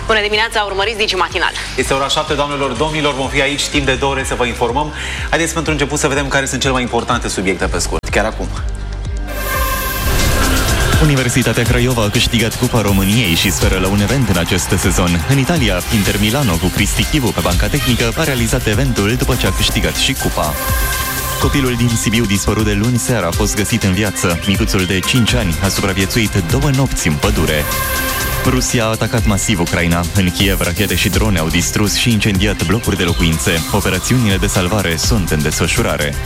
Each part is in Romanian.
Bună dimineața, urmăriți Digi Matinal. Este ora 7, doamnelor, domnilor, vom fi aici timp de 2 ore să vă informăm. Haideți pentru început să vedem care sunt cele mai importante subiecte pe scurt, chiar acum. Universitatea Craiova a câștigat Cupa României și speră la un event în acest sezon. În Italia, Inter Milano cu Cristi Chivu pe banca tehnică a realizat eventul după ce a câștigat și cupa. Copilul din Sibiu dispărut de luni seara a fost găsit în viață. Micuțul de 5 ani a supraviețuit 2 nopți în pădure. Rusia a atacat masiv Ucraina. În Kiev, rachete și drone au distrus și incendiat blocuri de locuințe. Operațiunile de salvare sunt în desfășurare.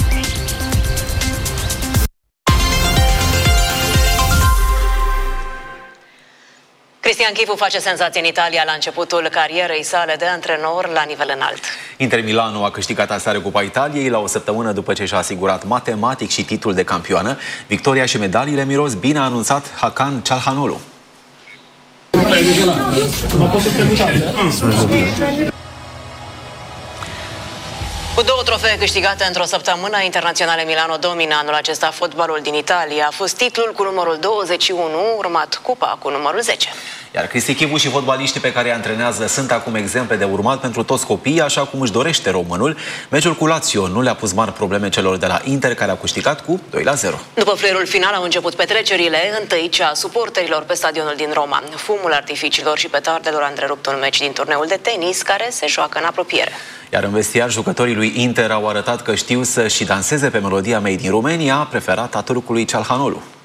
Cristian Chivu face senzație în Italia la începutul carierei sale de antrenor la nivel înalt. Inter Milano a câștigat aseară Cupa Italiei la o săptămână după ce și-a asigurat matematic și titlul de campioană. Victoria și medaliile miros bine, a anunțat Hakan Çalhanoğlu. Cu 2 trofee câștigate într-o săptămână, Internaționale Milano domină anul acesta fotbalul din Italia. A fost titlul cu numărul 21, urmat cupa cu numărul 10. Iar Cristi Chivu și fotbaliștii pe care îi antrenează sunt acum exemple de urmat pentru toți copiii, așa cum își dorește românul. Meciul cu Lazio nu le-a pus mari probleme celor de la Inter, care au câștigat cu 2-0. După fluierul final au început petrecerile, întâi cea a suporterilor pe stadionul din Roma. Fumul artificiilor și petardelor a întrerupt un meci din turneul de tenis care se joacă în apropiere. Iar în vestiar, jucătorii lui Inter au arătat că știu să și danseze pe melodia Made in Romania, preferata turcului Çalhanoğlu.